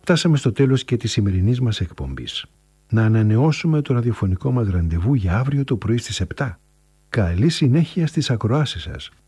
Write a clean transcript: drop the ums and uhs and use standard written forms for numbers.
Φτάσαμε στο τέλος και της σημερινής μας εκπομπής. Να ανανεώσουμε το ραδιοφωνικό μας ραντεβού για αύριο το πρωί στις 7. Καλή συνέχεια στις ακροάσεις σας.